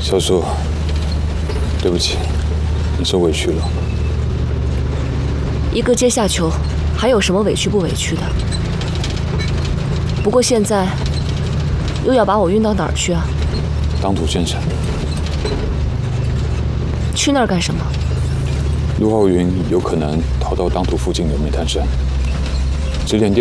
小叔，对不起，你受委屈了。 一个阶下囚，还有什么委屈不委屈的？不过现在又要把我运到哪儿去啊？ 当涂县城。 去那儿干什么？ 陆浩云有可能逃到当涂附近的煤炭山，直连电。